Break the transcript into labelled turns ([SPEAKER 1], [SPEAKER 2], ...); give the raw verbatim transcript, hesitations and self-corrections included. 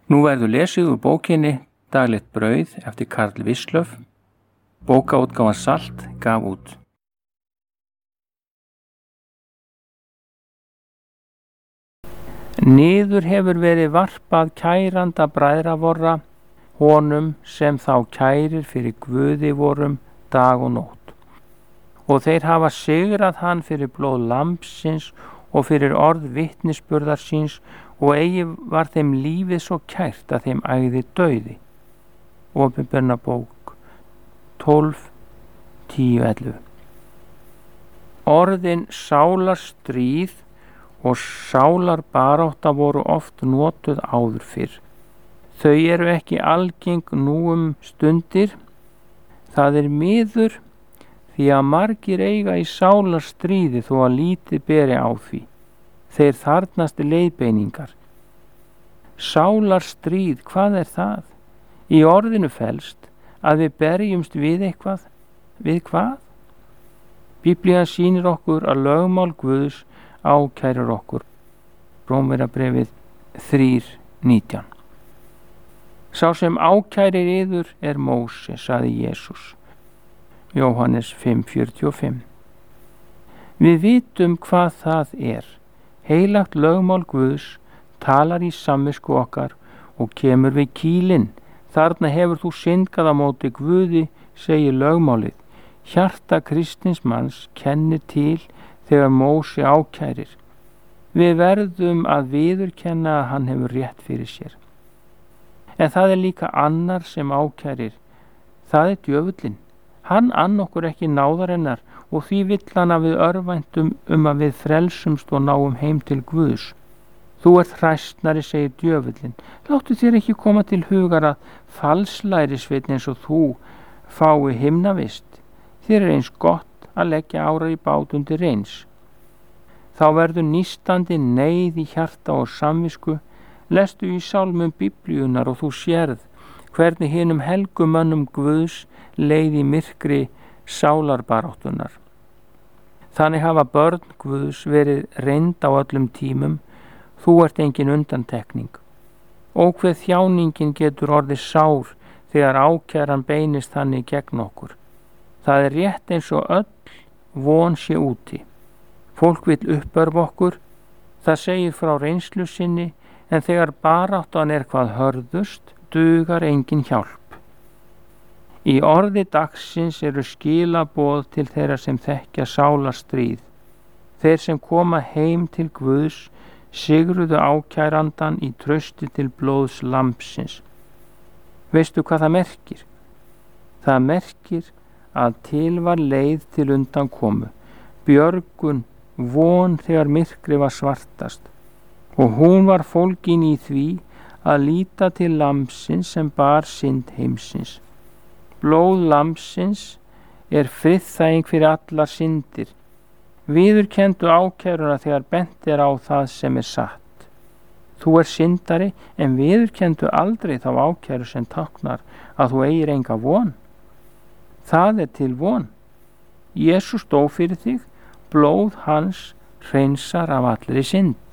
[SPEAKER 1] Nú verður lesið úr bókinni Daglegt brauð eftir Karl Wislöff. Bókaútgáfan Salt gaf út. Niður hefur verið varpað kæranda bræðra vorra, honum sem þá kærir fyrir Guði vorum dag og nótt. Og þeir hafa sigrað hann fyrir blóð lambsins og fyrir orð vitnisburðar síns, og eigi var þeim lífið svo kært að þeim ægði dauði. Opinberunarbók tólf, tíu, ellefu. Orðin sálarstríð og sálarbarátta voru oft notuð áður fyrr. Þau eru ekki algeng nú um stundir. Það er miður því að margir eiga í sálarstríði þó að lítið beri á því. Þeir þarnast leiðbeiningar. Sálarstríð, hvað er það? Í orðinu felst að við berjumst við eitthvað. Við hvað? Biblían sýnir okkur að lögmál Guðs ákærir okkur. Rómverjabréfið þrjú, nítján. Sá sem ákærir yður er Móse, sagði Jesús. Jóhannes fimm, fjörutíu og fimm. Við vitum hvað það er. Heilagt lögmál Guðs talar í samvisku okkar og kemur við kýlinn. Þarna hefur þú syndgað á móti Guði, segir lögmálið. Hjarta kristins manns kennir til þegar Móse ákærir. Við verðum að viðurkenna að hann hefur rétt fyrir sér. En það er líka annar sem ákærir. Það er djöfullinn. Hann ann okkur ekki náðarinnar og því vill hann að við örvæntum um að við frelsumst og náum heim til Guðs. Þú ert hræstnari, segir djöfullinn. Láttu þér ekki koma til hugar að falslærisveinn eins og þú fái himnavist. Þér er eins gott að leggja árar í bát undir eins. Þá verður nístandi neyð í hjarta og samvisku. Lestu í sálmum Biblíunar og þú sérð hvernig hinum helgu mönnum Guðs leið í myrkri sálarbaráttunar. Þannig hafa börn Guðs verið reynd á öllum tímum. Þú ert engin undantekning. Og hver þjáningin getur orðið sár þegar ákæran beinist þannig gegn okkur. Það er rétt eins og öll von sé úti. Fólk vill uppörva okkur. Það segir frá reynslu sinni, en þegar baráttan er hvað hörðust, dugar engin hjálp. Í orði dagsins eru skilaboð til þeirra sem þekkja sálarstríð. Þeir sem koma heim til Guðs sigruðu ákærandan í trausti til blóðs lambsins. Veistu hvað það merkir? Það merkir að til var leið til undan komu, björgun, von þegar myrkri var svartast, og hún var fólgin í því að líta til lambsins sem bar synd heimsins. Blóð lambsins er friðþæging fyrir allar syndir. Viðurkenndu ákæruna þegar bent er á það sem er satt. Þú er syndari, en viðurkenndu aldrei þá ákæru sem táknar að þú eigir enga von. Það er til von. Jesús dó fyrir þig, blóð hans hreinsar af allri synd.